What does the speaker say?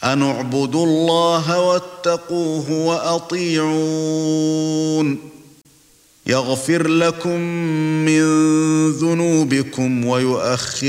أن اعبدوا الله واتقوه وأطيعون يغفر لكم من ذنوبكم ويؤخركم